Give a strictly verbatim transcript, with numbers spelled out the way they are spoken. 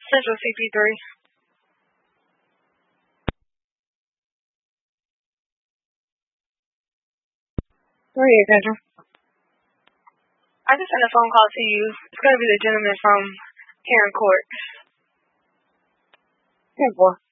Central C P three. Go ahead, Central. I just sent a phone call to you. It's going to be the gentleman from Karen Court. Hey, boy.